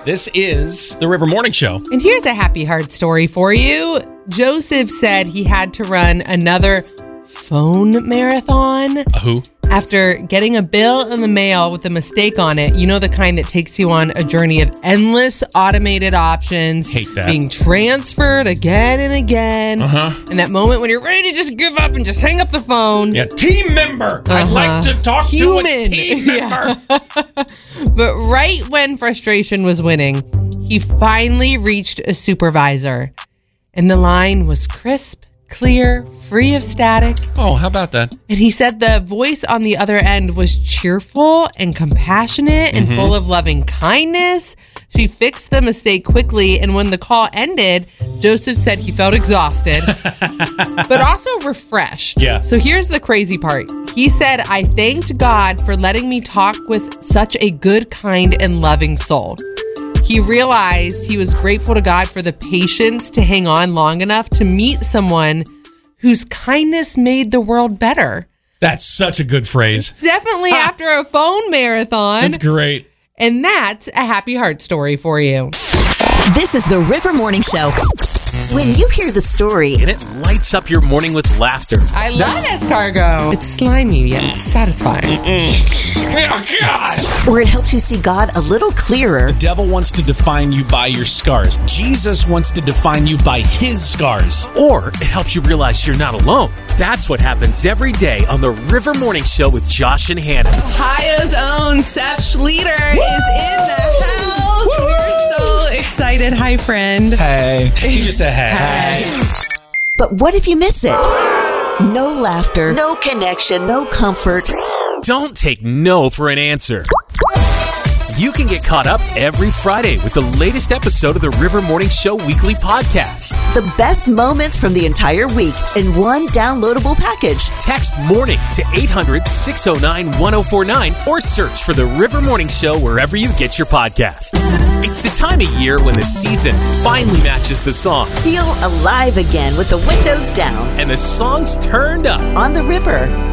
This is the River Morning Show. And here's a happy heart story for you. Joseph said he had to run another phone marathon. Who? After getting a bill in the mail with a mistake on it. You know, the kind that takes you on a journey of endless automated options. Hate that. Being transferred again and again. And that moment when you're ready to just give up and just hang up the phone. Yeah, team member. I'd like to talk to a team member. But right when frustration was winning, he finally reached a supervisor. And the line was crisp, clear, free of static. Oh, how about that? And he said the voice on the other end was cheerful and compassionate and full of loving kindness. She fixed the mistake quickly, and when the call ended, Joseph said he felt exhausted, but also refreshed. Yeah. So here's the crazy part. He said, I thanked God for letting me talk with such a good, kind, and loving soul. He realized he was grateful to God for the patience to hang on long enough to meet someone whose kindness made the world better. That's such a good phrase. Definitely after a phone marathon. That's great. And that's a happy heart story for you. This is the River Morning Show. When you hear the story, and it lights up your morning with laughter. I love escargot. It's slimy yet satisfying. Oh, gosh. or it helps you see God a little clearer, The devil wants to define you by your scars. Jesus wants to define you by his scars. Or it helps you realize you're not alone. That's what happens every day on the River Morning Show with Josh and Hannah. Ohio's own Seth Schleter is in the house. We're so excited. Hi, friend. Hey. He just said hey. but what if you miss it? No laughter, no connection, no comfort. Don't take no for an answer. You can get caught up every Friday with the latest episode of the River Morning Show weekly podcast. The best moments from the entire week in one downloadable package. Text MORNING to 800-609-1049 or search for the River Morning Show wherever you get your podcasts. It's the time of year when the season finally matches the song Feel alive again with the windows down and the songs turned up. on the river.